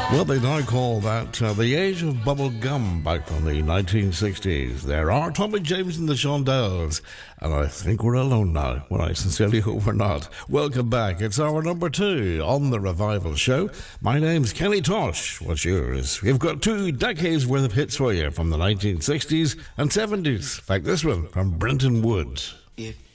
Well, they now call that the age of bubble gum back from the 1960s. There are Tommy James and the Shondells, and I think we're alone now. Well, I sincerely hope we're not. Welcome back. It's our number 2 on the Revival Show. My name's Kenny Tosh. What's yours? We've got 2 decades worth of hits for you from the 1960s and 70s, like this one from Brenton Wood. If